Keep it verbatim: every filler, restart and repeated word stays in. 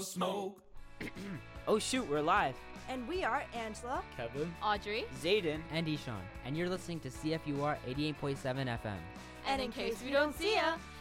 no smoke. Oh shoot, we're live. And we are Angela, Kevin, Audrey, Zayden, and Ishan, and you're listening to C F U R eighty-eight point seven F M. and in case we don't see ya,